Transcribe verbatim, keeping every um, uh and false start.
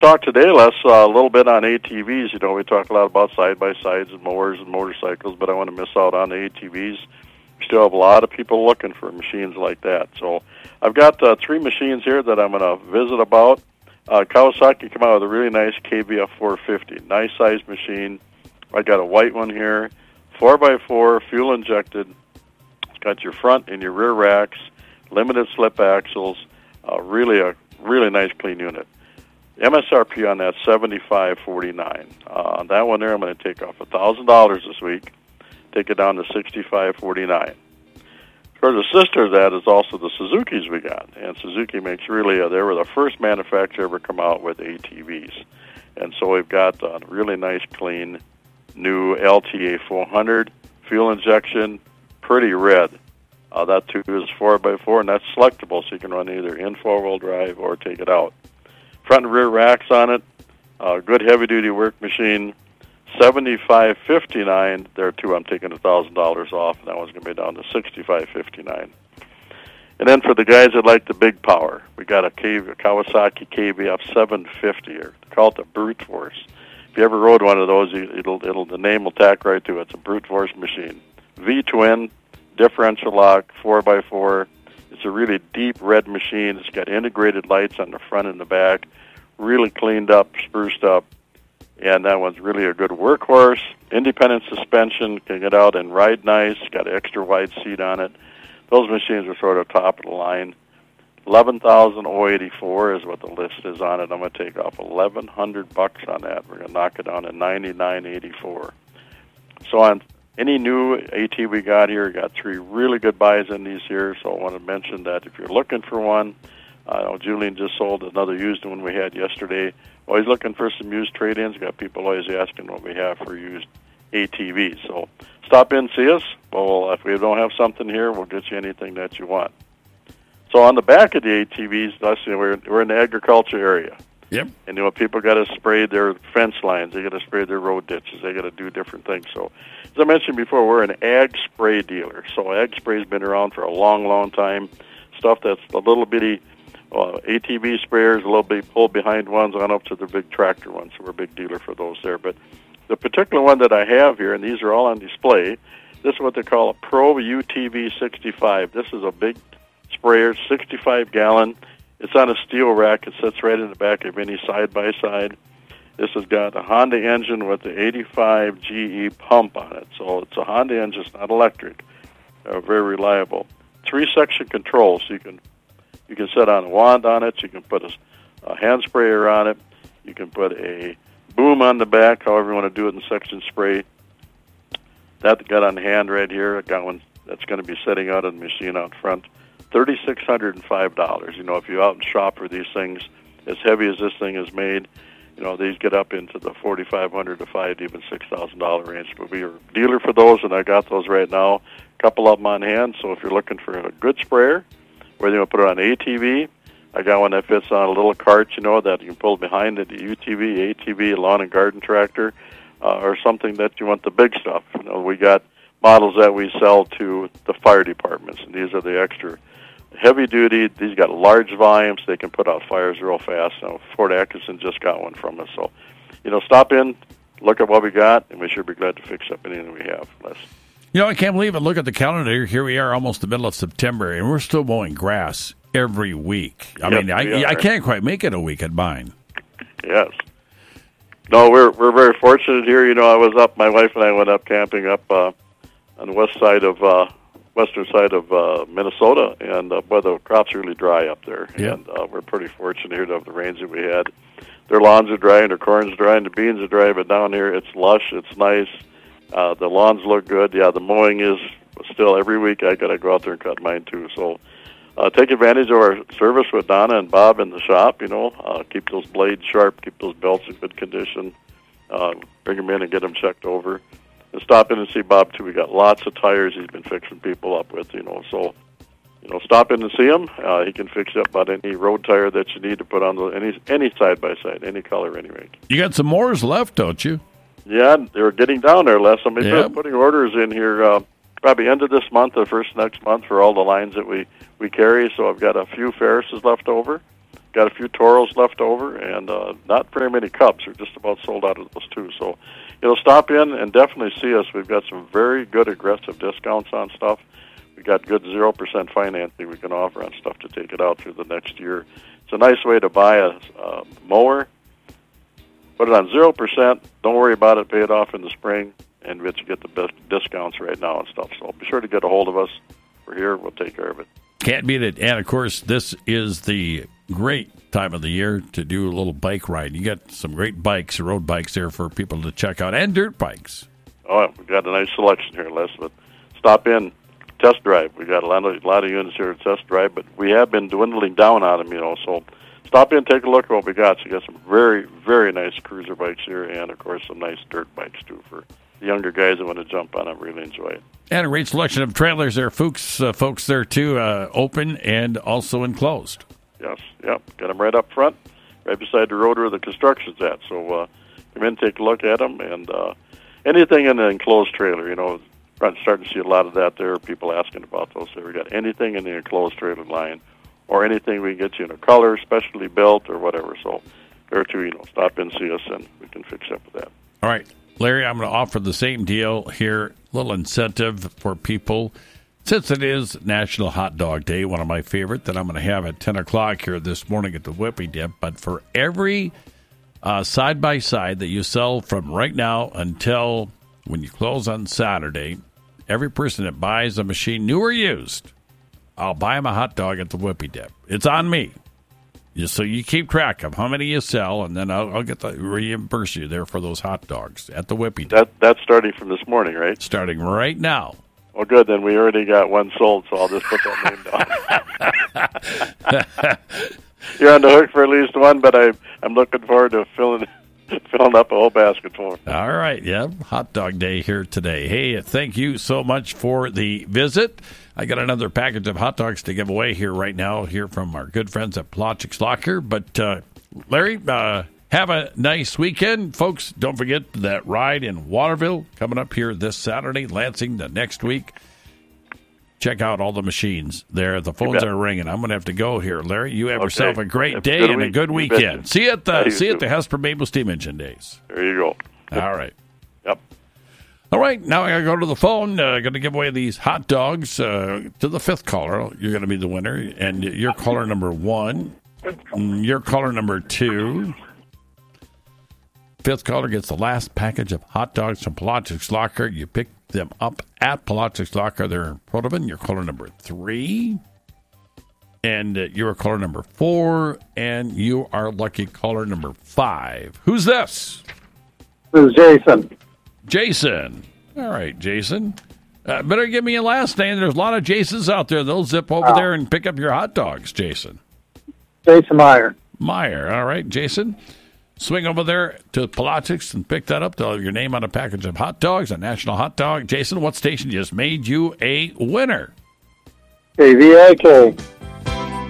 Talk today, Les, uh, a little bit on A T Vs. You know, we talk a lot about side-by-sides and mowers and motorcycles, but I want to miss out on the A T Vs. We still have a lot of people looking for machines like that. So I've got uh, three machines here that I'm going to visit about. Uh, Kawasaki came out with a really nice K B F four fifty, nice-sized machine. I got a white one here, four by four, fuel-injected. It's got your front and your rear racks, limited slip axles, uh, really a really nice, clean unit. M S R P on that seventy-five forty-nine. Uh, on that one there, I'm going to take off one thousand dollars this week, take it down to sixty-five forty-nine. For the sister of that is also the Suzukis we got, and Suzuki makes really, uh, they were the first manufacturer ever come out with A T Vs. And so we've got a really nice, clean, new L T A four hundred, fuel injection, pretty red. Uh, that too is four by four, and that's selectable, so you can run either in four-wheel drive or take it out. Front and rear racks on it, uh, good heavy-duty work machine, seventy-five fifty-nine. There, too, I'm taking one thousand dollars off, and that one's going to be down to sixty-five fifty-nine. And then for the guys that like the big power, we got a, K- a Kawasaki K B F seven fifty, or call it the Brute Force. If you ever rode one of those, it'll, it'll the name will tack right to it. It's a Brute Force machine. V-twin, differential lock, four by four. It's a really deep red machine. It's got integrated lights on the front and the back, really cleaned up, spruced up, and that one's really a good workhorse. Independent suspension, can get out and ride nice, got an extra wide seat on it. Those machines are sort of top of the line. eleven thousand eighty-four is what the list is on it. I'm going to take off eleven hundred bucks on that. We're going to knock it down to ninety-nine eighty-four. So on any new AT we got here, got three really good buys in these here, so I want to mention that if you're looking for one, I uh, know Julian just sold another used one we had yesterday. Always looking for some used trade-ins. Got people always asking what we have for used A T Vs. So stop in, see us. Well, if we don't have something here, we'll get you anything that you want. So on the back of the A T Vs, let's see, we're, we're in the agriculture area. Yep. And you know, people got to spray their fence lines. They got to spray their road ditches. They got to do different things. So, as I mentioned before, we're an ag spray dealer. So, ag spray's been around for a long, long time. Stuff that's a little bitty uh, A T V sprayers, a little bit pulled behind ones on up to the big tractor ones. So, we're a big dealer for those there. But the particular one that I have here, and these are all on display, this is what they call a Pro U T V sixty-five. This is a big sprayer, sixty-five gallon. It's on a steel rack. It sits right in the back of any side-by-side. This has got a Honda engine with the eighty-five G E pump on it. So it's a Honda engine. It's not electric. Uh, very reliable. Three-section control, so you can you can set on a wand on it. You can put a, a hand sprayer on it. You can put a boom on the back, however you want to do it in section spray. That got on hand right here. I got one that's going to be sitting out on the machine out front. three thousand six hundred five dollars. You know, if you out and shop for these things, as heavy as this thing is made, you know, these get up into the forty-five hundred to five, even six thousand dollar range. But we are a dealer for those, and I got those right now. A couple of them on hand. So if you're looking for a good sprayer, whether you want to put it on A T V, I got one that fits on a little cart, you know, that you can pull behind it, the U T V, A T V, lawn and garden tractor, uh, or something that you want the big stuff. You know, we got models that we sell to the fire departments, and these are the extra heavy duty. These got large volumes. They can put out fires real fast. Now, Fort Atkinson just got one from us. So, you know, stop in, look at what we got, and we should be glad to fix up anything we have. Les. You know, I can't believe it. Look at the calendar. Here we are, almost the middle of September, and we're still mowing grass every week. I yep, mean, I, I can't quite make it a week at mine. Yes. No, we're we're very fortunate here. You know, I was up. My wife and I went up camping up uh, on the west side of. Uh, western side of uh, Minnesota, and uh, boy, the crops are really dry up there. Yep. And uh, we're pretty fortunate here to have the rains that we had. Their lawns are dry, and their corn's dry, and the beans are dry, but down here it's lush, it's nice. Uh, the lawns look good. Yeah, the mowing is still every week. I got to go out there and cut mine, too. So uh, take advantage of our service with Donna and Bob in the shop, you know. Uh, keep those blades sharp, keep those belts in good condition. Uh, bring them in and get them checked over. And stop in and see Bob, too. We got lots of tires he's been fixing people up with, you know. So, you know, stop in and see him. Uh, he can fix up about any road tire that you need to put on the, any any side-by-side, any color, any make. You got some mowers left, don't you? Yeah, they're getting down there, Les. I'm yep. putting orders in here uh, probably end of this month or first next month for all the lines that we, we carry. So I've got a few Ferrises left over. got a few Toros left over, and uh, not very many Cubs. We're just about sold out of those too. So, you know, stop in and definitely see us. We've got some very good aggressive discounts on stuff. We got good zero percent financing we can offer on stuff to take it out through the next year. It's a nice way to buy a uh, mower, put it on zero percent. Don't worry about it. Pay it off in the spring, and we get the best discounts right now and stuff. So be sure to get a hold of us. We're here. We'll take care of it. Can't beat it. And, of course, this is the great time of the year to do a little bike ride. You got some great bikes, road bikes there for people to check out, and dirt bikes. Oh, we've got a nice selection here, Les. But stop in, test drive. We got a lot of a lot of units here to test drive, but we have been dwindling down on them, you know. So stop in, take a look at what we got. So you got some very, very nice cruiser bikes here, and of course some nice dirt bikes too for the younger guys that want to jump on them. Really enjoy it. And a great selection of trailers there, folks. Uh, folks there too, uh, open and also enclosed. Yes, yep. Got them right up front, right beside the road where the construction's at. So uh, come in, take a look at them, and uh, anything in the enclosed trailer, you know. I'm starting to see a lot of that there, people asking about those. So we got anything in the enclosed trailer line or anything we can get you in a color, specially built or whatever. So there too, you know, stop in, see us, and we can fix up with that. All right, Larry, I'm going to offer the same deal here, little incentive for people. Since it is National Hot Dog Day, one of my favorite that I'm going to have at ten o'clock here this morning at the Whippy Dip, but for every uh, side-by-side that you sell from right now until when you close on Saturday, every person that buys a machine, new or used, I'll buy them a hot dog at the Whippy Dip. It's on me. So you keep track of how many you sell, and then I'll, I'll get the reimburse you there for those hot dogs at the Whippy Dip. That, that's starting from this morning, right? Starting right now. Well, good. Then we already got one sold, so I'll just put that name down. You're on the hook for at least one, but I, I'm looking forward to filling filling up a whole basket full. All right, yeah, Hot Dog Day here today. Hey, thank you so much for the visit. I got another package of hot dogs to give away here right now, here from our good friends at Polaczek's Locker. But, uh, Larry, uh, have a nice weekend. Folks, don't forget that ride in Waterville coming up here this Saturday, Lansing the next week. Check out all the machines there. The phones are ringing. I'm going to have to go here, Larry. You have okay. yourself a great have day a and week. a good weekend. See you at the see you at the Hesper Maple Steam Engine Days. There you go. All right. Yep. All right. Now I got to go to the phone. Uh, going to give away these hot dogs uh, to the fifth caller. You're going to be the winner, and you're caller number one. You're caller number two. Fifth caller gets the last package of hot dogs from Polaczek's Locker. You pick them up at Polaczek's Locker. They're in Protovan. You're caller number three. And uh, you're caller number four. And you are lucky caller number five. Who's this? This is Jason. Jason. All right, Jason. Uh, better give me a last name. There's a lot of Jasons out there. They'll zip over oh. there and pick up your hot dogs, Jason. Jason Meyer. Meyer. All right, Jason. Swing over there to Polaczek's and pick that up. They'll have your name on a package of hot dogs, a National Hot Dog. Jason, what station just made you a winner? K V A K.